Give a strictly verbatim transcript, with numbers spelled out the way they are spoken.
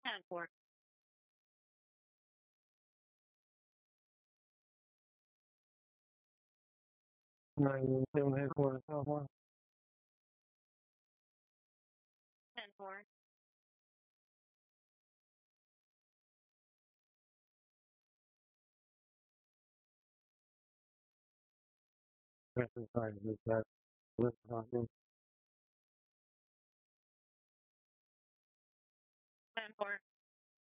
ten four. nine seven headquarters, California. ten four. That's inside this that list talking. ten four.